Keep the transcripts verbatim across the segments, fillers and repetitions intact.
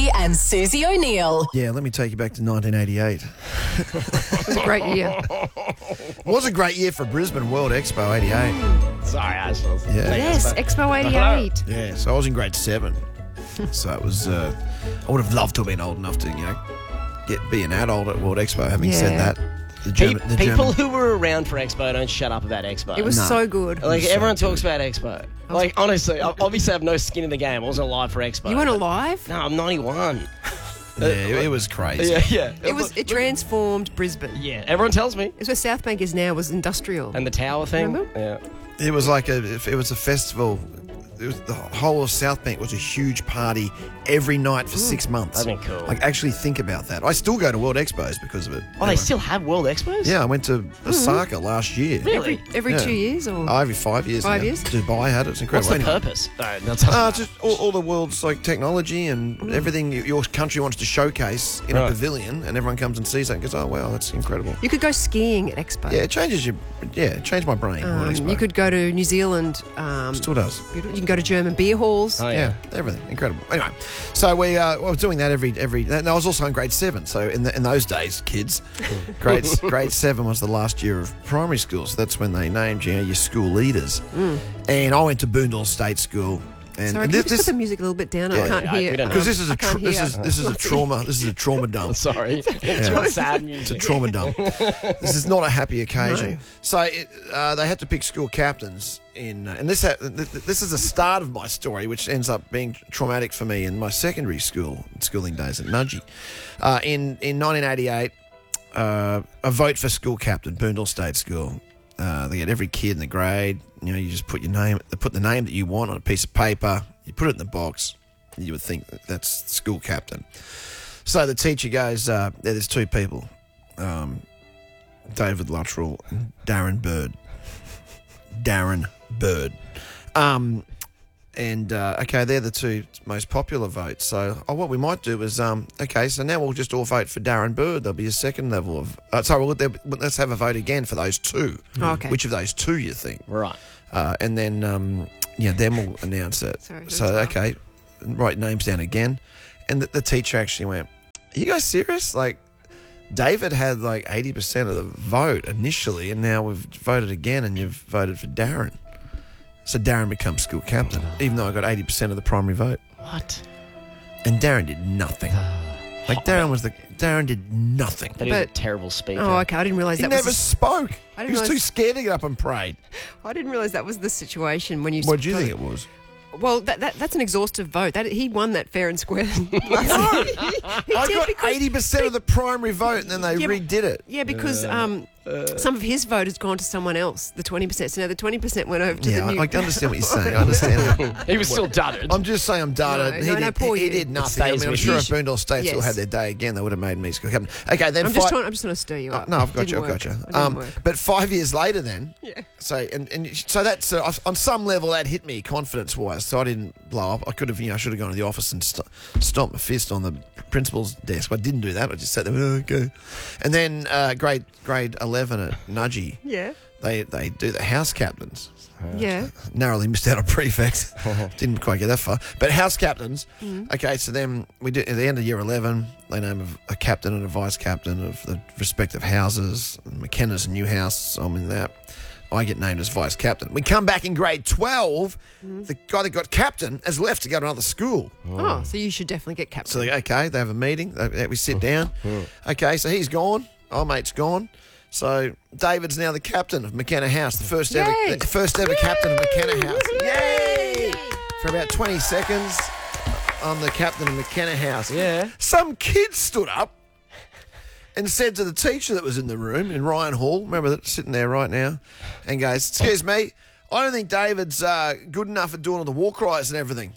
Mackey and Susie O'Neill. Yeah, let me take you back to nineteen eighty-eight. It was a great year. It was a great year for Brisbane World Expo eighty-eight. Sorry, Ashles. Yeah. Yes, Expo eighty-eight. Yeah, so I was in grade seven. So it was, uh, I would have loved to have been old enough to, you know, get be an adult at World Expo. Having Yeah. said that, the German, Pe- the people German, who were around for Expo don't shut up about Expo. It was No. so good. like so everyone good. talks about Expo. Like honestly, I obviously have no skin in the game. I wasn't alive for Expo. You weren't but- alive? No, I'm ninety-one. yeah, it, it was crazy. Yeah, yeah. It was. It transformed Brisbane. Yeah, everyone tells me. It's where South Bank is now. Was industrial. And the tower thing. Remember? Yeah. It was like a, it was a festival. It was, the whole of South Bank was a huge party every night for six months. that'd be cool. Like, actually think about that. I still go to World Expos because of it. Oh, they still have World Expos? Yeah, I went to Osaka last year. Really? Every Yeah. two years or Oh, every five years. Five now. years? Dubai had it. It's What's incredible. the Anyway. purpose? No, that's Uh, just all, all the world's like technology and everything y- your country wants to showcase in a Right. pavilion, and everyone comes and sees that and goes, "Oh wow, that's incredible." you could go skiing at Expo. Yeah, it changes your. Yeah, it changed my brain. Um, World Expo. you could go to New Zealand. Um, Still does. you can go to German beer halls. Oh, Yeah. yeah. everything incredible. Anyway, so we uh, I was doing that every every. And I was also in grade seven. So in the, in those days, kids, grade grade seven was the last year of primary school. So that's when they named you know your school leaders. And I went to Boondall State School. And, Sorry, and can you this just put the music a little bit down? Yeah, I can't yeah, hear. we don't know. because this is I a can't tra- this hear. is this is a trauma this is a trauma dump. Sorry. It's got sad It's a music. trauma dump. This is not a happy occasion. So it, uh, they had to pick school captains in, uh, and this ha- th- th- this is the start of my story, which ends up being traumatic for me in my secondary school schooling days at Nudgee. Uh, in in nineteen eighty-eight, uh, a vote for school captain, Boondall State School. Uh, they get every kid in the grade. You know, you just put your name, they put the name that you want on a piece of paper. You put it in the box. You would think that that's school captain. So the teacher goes, uh, yeah, there's two people, um, David Luttrell and Darren Bird. Darren Bird. Um, and, uh, okay, they're the two most popular votes. So oh, what we might do is, um, okay, so now we'll just all vote for Darren Bird. There'll be a second level of, uh, sorry, well, there- let's have a vote again for those two. Oh, okay. Which of those two you think? Right. Uh, and then, um, yeah, then we'll announce it. Sorry, so, that's okay, write names down again. And the, the teacher actually went, are you guys serious? Like, David had like eighty percent of the vote initially, and now we've voted again, and you've voted for Darren. So Darren becomes school captain, even though I got eighty percent of the primary vote. What? And Darren did nothing. Like, Darren was the... Darren did nothing. That is a But- terrible speaker. Oh, okay. I didn't realise He that never was. spoke. I He didn't was too realise- scared to get up and pray. I didn't realise that was the situation when you. What did you think it was? Well, that, that that's an exhaustive vote. That he won that fair and square. No, He I did got because- eighty percent of the primary vote, and then they Yeah, but- redid it. Yeah, because um, some of his vote has gone to someone else, the twenty percent. So now the twenty percent went over to Yeah, the I, new... I understand what you're saying. I understand that. He was still dudded. I'm just saying I'm data. No, he, no, did, no, poor he, he you. did nothing. I stays mean, I'm with sure you. if Boondall State still Yes. had their day again, they would have made me school captain. Okay, then I'm just fi- trying. I'm just trying to stir you Uh, up. no, I've got Didn't you. I've work. got you. It didn't Um, work. but five years later, then, Yeah. so and, and so that's uh, on some level that hit me confidence wise. So I didn't blow up. I could have, you know, I should have gone to the office and st- stomped my fist on the principal's desk. I didn't do that. I just sat there. Oh, okay. And then uh, grade grade eleven at Nudgee, Yeah. they they do the house captains. Yeah. Narrowly missed out on prefects. Didn't quite get that far. But house captains. Okay, so then we did at the end of year eleven, they name a, a captain and a vice captain of the respective houses. McKenna's a new house, so I'm in that. I get named as vice captain. We come back in grade twelve. The guy that got captain has left to go to another school. Oh, so you should definitely get captain. So they, okay, they have a meeting. They, we sit down. Okay, so he's gone. Our mate's gone. So David's now the captain of McKenna House, the first ever, Yay. the first ever captain of McKenna House. Yay! For about twenty seconds, I'm the captain of McKenna House. Yeah. Some kid stood up and said to the teacher that was in the room, in Ryan Hall, remember that sitting there right now, and goes, "Excuse me, I don't think David's uh, good enough at doing all the war cries and everything.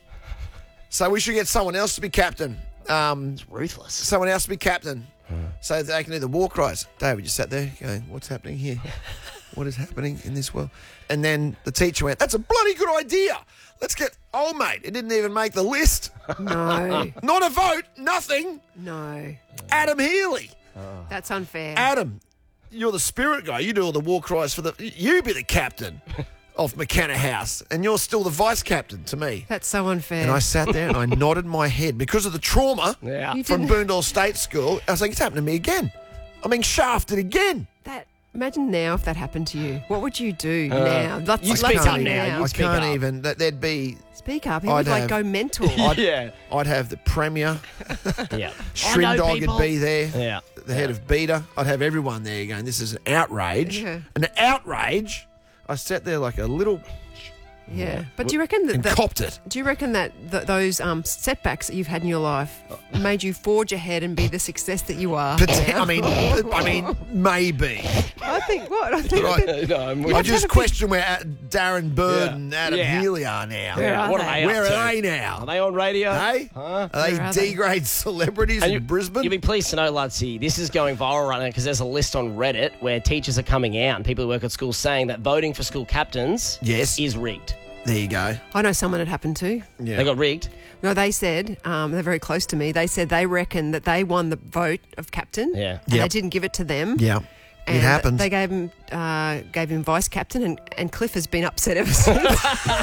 So we should get someone else to be captain. Um, Ruthless. someone else to be captain, so that they can do the war cries." David just sat there going, "What's happening here? What is happening in this world?" And then the teacher went, "That's a bloody good idea. Let's get old mate. It didn't even make the list. No. Not a vote. Nothing. No. Adam Healy. That's unfair. Adam, you're the spirit guy. You do all the war cries for the. You be the captain." of McKenna House, and you're still the vice captain to me. That's so unfair. And I sat there and I nodded my head because of the trauma Yeah. You from didn't- Boondall State School. I was like, it's happened to me again. I'm being shafted again. That, imagine now if that happened to you. What would you do Uh, now? Let's, you let's speak say up now. I You speak can't up. even. That there'd be. Speak up. He I'd would like have- go mental. I'd, Yeah. I'd have the premier. Yeah. Shrindog would be there. Yeah. The head of Beta. I'd have everyone there going, this is an outrage. Yeah. An outrage. I sat there like a little Yeah, but do you reckon that, and that copped it. do you reckon that th- those um, setbacks that you've had in your life made you forge ahead and be the success that you are? Poten- now? I mean, I mean, maybe. I think what I think. Right. that- No, I'm with I you. just have a question where uh, Darren Bird Yeah. and Adam Yeah. Healy are now. Where What are are they? they Where up are to? they now? Are they on radio? Hey? Huh? Are they Where are they? D-grade celebrities in you, Brisbane? You'll be pleased to know, Ludsey, this is going viral right now because there's a list on Reddit where teachers are coming out and people who work at schools saying that voting for school captains Yes. is rigged. There you go. I know someone it happened to. Yeah. They got rigged. No, they said um, they're very close to me. They said they reckon that they won the vote of captain. Yeah. and Yep. they didn't give it to them. Yeah. And it happens. They gave him uh, gave him vice captain, and, and Cliff has been upset ever since.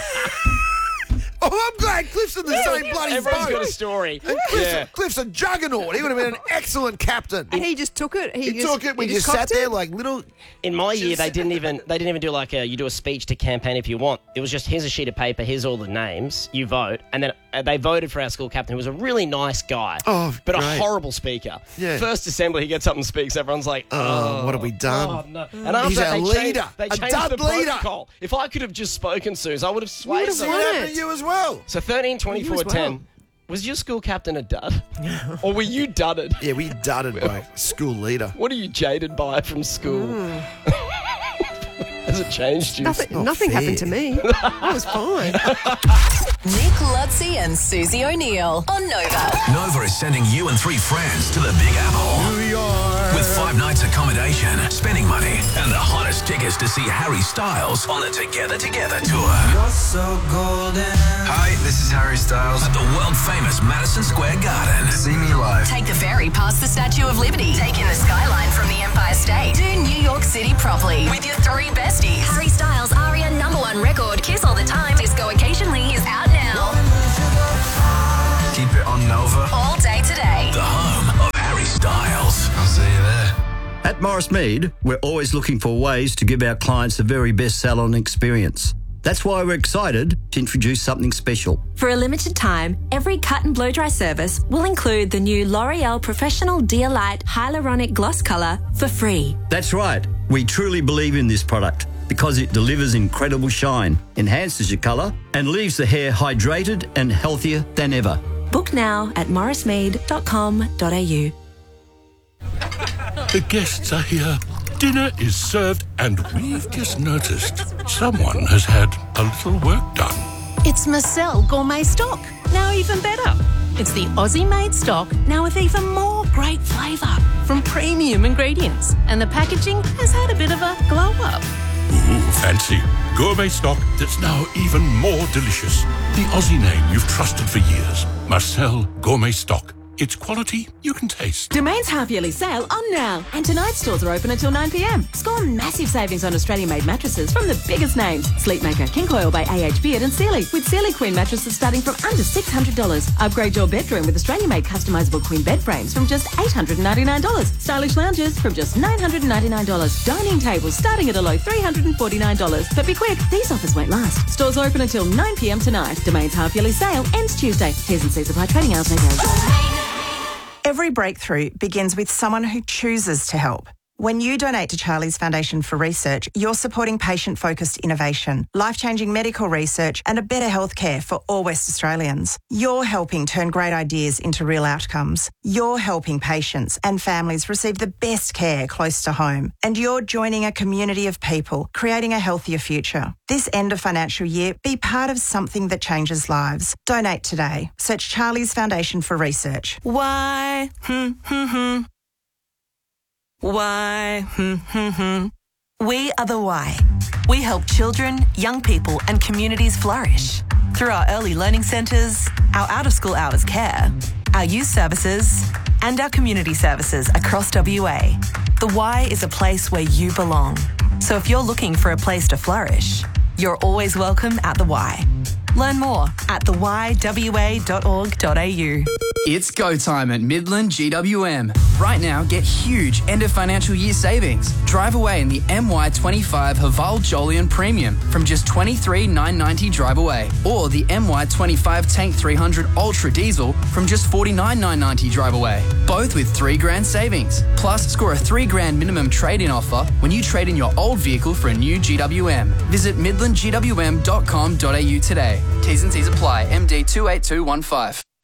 Oh, I'm glad Cliff's in the same bloody Everyone's boat. got a story. And Cliff's, Yeah. Cliff's a juggernaut. He would have been an excellent captain. and he just took it. He, He just, took it. We he just copped sat it. there like little. In my year, Just- they didn't even they didn't even do like a you do a speech to campaign if you want. It was just here's a sheet of paper, here's all the names, you vote, and then uh, they voted for our school captain, who was a really nice guy, Oh, but great. a horrible speaker. Yeah. First assembly, he gets up and speaks. Everyone's like, Oh, oh, what have we done? oh, no. And after He's that, our they leader, changed, they a changed dud the leader. protocol. If I could have just spoken, Suze, I would have swayed would've them. won What it. happened to you as well? So thirteen, twenty-four, You as well. ten. Was your school captain a dud? Or were you dudded? Yeah, we dudded by school leader. What are you jaded by from school? Has it changed you? Nothing, not nothing fair. happened to me. I was fine. Nick Ludsey and Susie O'Neill on Nova. Nova is sending you and three friends to the Big Apple. New York. With five nights accommodation, spending money, and the hottest tickets to see Harry Styles on the Together Together tour. So golden. Hi, this is Harry Styles at the world-famous Madison Square Garden. See me live. Take the ferry past the Statue of Liberty. Take in the skyline from the Empire State. Do New York City properly with your three besties. Harry Styles' Aria number one record, Kiss All the Time, Disco Occasionally, is out now. Keep it on Nova. All day today. The home of Harry Styles. I'll see you there. At Morris Mead, we're always looking for ways to give our clients the very best salon experience. That's why we're excited to introduce something special. For a limited time, every cut and blow dry service will include the new L'Oreal Professional Dear-Light Hyaluronic Gloss Colour for free. That's right. We truly believe in this product because it delivers incredible shine, enhances your colour, and leaves the hair hydrated and healthier than ever. Book now at morris mead dot com dot a u. The guests are here. Dinner is served, and we've just noticed someone has had a little work done. It's Marcel Gourmet Stock, now even better. It's the Aussie-made stock, now with even more great flavour from premium ingredients. And the packaging has had a bit of a glow-up. Ooh, fancy. Gourmet stock that's now even more delicious. The Aussie name you've trusted for years. Marcel Gourmet Stock. It's quality you can taste. Domain's half-yearly sale on now. And tonight's stores are open until nine p.m. Score massive savings on Australian-made mattresses from the biggest names. Sleepmaker, King Coil by A H Beard and Sealy. With Sealy Queen mattresses starting from under six hundred dollars. Upgrade your bedroom with Australian-made customisable Queen bed frames from just eight hundred ninety-nine dollars. Stylish lounges from just nine hundred ninety-nine dollars. Dining tables starting at a low three hundred forty-nine dollars. But be quick, these offers won't last. Stores open until nine p.m. tonight. Domain's half-yearly sale ends Tuesday. T's and C's apply. Trading hours may vary. Every breakthrough begins with someone who chooses to help. When you donate to Charlie's Foundation for Research, you're supporting patient-focused innovation, life-changing medical research and a better healthcare for all West Australians. You're helping turn great ideas into real outcomes. You're helping patients and families receive the best care close to home. And you're joining a community of people, creating a healthier future. This end of financial year, be part of something that changes lives. Donate today. Search Charlie's Foundation for Research. Why? Hmm, hmm, hmm. Why? Hmm, hmm, hmm. We are the Why. We help children, young people and communities flourish through our early learning centres, our out-of-school hours care, our youth services and our community services across W A. The Why is a place where you belong. So if you're looking for a place to flourish, You're always welcome at the Y. Learn more at the y w a dot org dot a u. It's go time at Midland G W M. Right now, get huge end of financial year savings. Drive away in the M Y twenty-five Haval Jolion Premium from just twenty-three thousand nine hundred ninety drive away, or the M Y twenty-five Tank three hundred Ultra Diesel from just forty-nine thousand nine hundred ninety drive away. Both with three grand savings. Plus, score a three grand minimum trade-in offer when you trade in your old vehicle for a new G W M. Visit midland g w m dot com dot a u today. T's and C's apply. M D two eight two one five.